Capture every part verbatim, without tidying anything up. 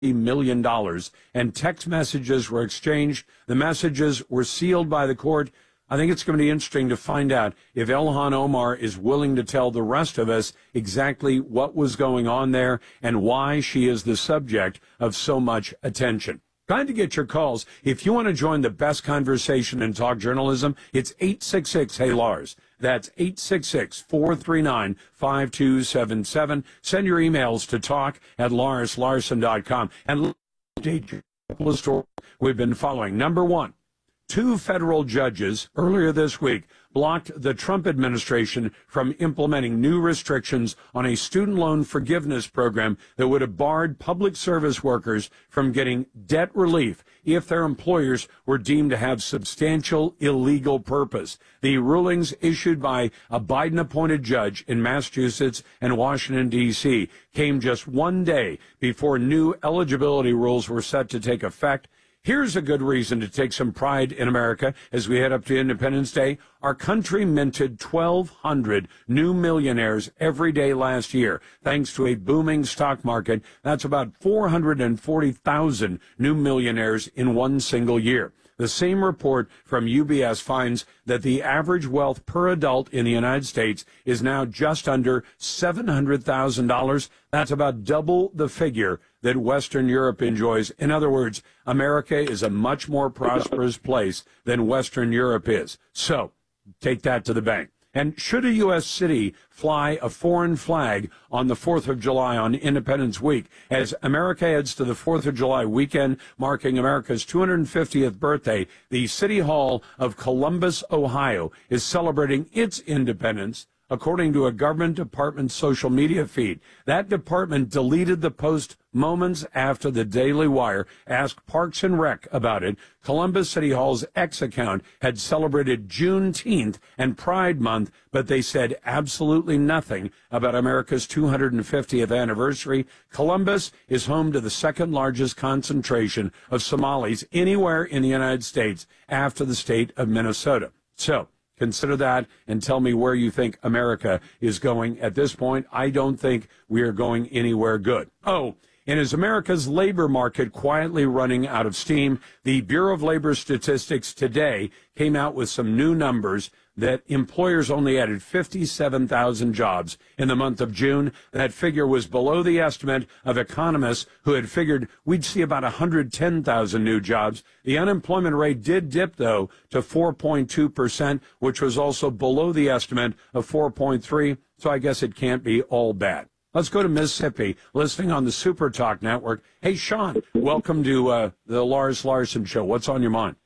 million dollars, and text messages were exchanged. The messages were sealed by the court. I think it's going to be interesting to find out if Ilhan Omar is willing to tell the rest of us exactly what was going on there and why she is the subject of so much attention. Trying to get your calls. If you want to join the best conversation in talk journalism, it's eight six six, hey Lars. That's eight six six, four three nine, five two seven seven. Send your emails to talk at lars larson dot com. And update you on the story we've been following. Number one, two federal judges earlier this week blocked the Trump administration from implementing new restrictions on a student loan forgiveness program that would have barred public service workers from getting debt relief if their employers were deemed to have substantial illegal purpose. The rulings issued by a Biden-appointed judge in Massachusetts and Washington, D C came just one day before new eligibility rules were set to take effect. Here's a good reason to take some pride in America as we head up to Independence Day. Our country minted twelve hundred new millionaires every day last year, thanks to a booming stock market. That's about four hundred forty thousand new millionaires in one single year. The same report from U B S finds that the average wealth per adult in the United States is now just under seven hundred thousand dollars. That's about double the figure that Western Europe enjoys. In other words, America is a much more prosperous place than Western Europe is. So take that to the bank. And should a U S city fly a foreign flag on the fourth of July on Independence Week, as America heads to the fourth of July weekend, marking America's two hundred fiftieth birthday, the City Hall of Columbus, Ohio, is celebrating its independence, according to a government department social media feed. That department deleted the post moments after the Daily Wire asked Parks and Rec about it. Columbus City Hall's X account had celebrated Juneteenth and Pride Month, but they said absolutely nothing about America's two hundred fiftieth anniversary. Columbus is home to the second largest concentration of Somalis anywhere in the United States after the state of Minnesota. So, consider that and tell me where you think America is going at this point. I don't think we are going anywhere good. Oh, and is America's labor market quietly running out of steam? The Bureau of Labor Statistics today came out with some new numbers that employers only added fifty-seven thousand jobs in the month of June. That figure was below the estimate of economists who had figured we'd see about one hundred ten thousand new jobs. The unemployment rate did dip, though, to four point two percent, which was also below the estimate of four point three, so I guess it can't be all bad. Let's go to Mississippi, listening on the Super Talk Network. Hey, Sean, welcome to uh, the Lars Larson Show. What's on your mind?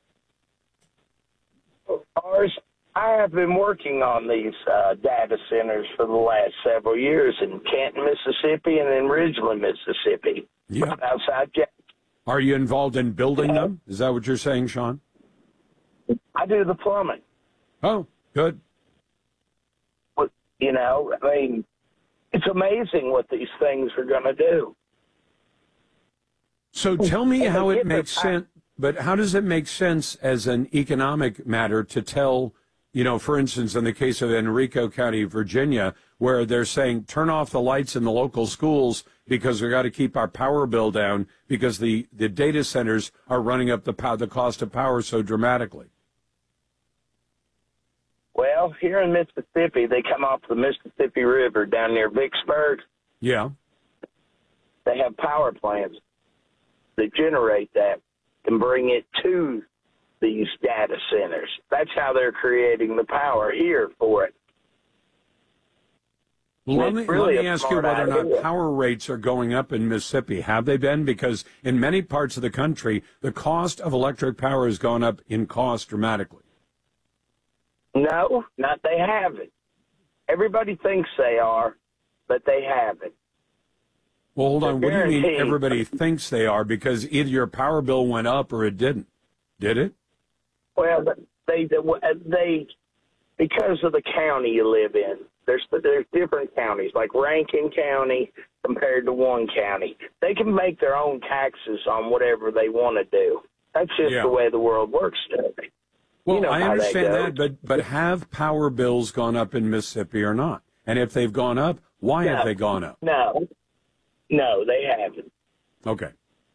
Lars, I have been working on these uh, data centers for the last several years in Canton, Mississippi, and in Ridgeland, Mississippi, Yeah. right outside Jackson. Are you involved in building them? Is that what you're saying, Sean? I do the plumbing. Oh, good. But, you know, I mean, it's amazing what these things are going to do. So tell me And how they it get makes the- sense, but how does it make sense as an economic matter to tell, you know, for instance, in the case of Enrico County, Virginia, where they're saying turn off the lights in the local schools because we've got to keep our power bill down because the, the data centers are running up the pow- the cost of power so dramatically? Well, here in Mississippi, they come off the Mississippi River down near Vicksburg. Yeah. They have power plants that generate that and bring it to these data centers. That's how they're creating the power here for it. Well, let me, It's really let me a ask you smart whether or idea. not power rates are going up in Mississippi. Have they been? Because in many parts of the country, the cost of electric power has gone up in cost dramatically. No, not they haven't. Everybody thinks they are, but they haven't. Well, hold on. What do you mean Guaranteed. everybody thinks they are? Because either your power bill went up or it didn't. Did it? Well, they they because of the county you live in. There's there's different counties, like Rankin County compared to one county. They can make their own taxes on whatever they want to do. That's just Yeah. the way the world works today. Well, You know I how that understand that, goes. but but have power bills gone up in Mississippi or not? And if they've gone up, why No. have they gone up? No, no, they haven't. Okay.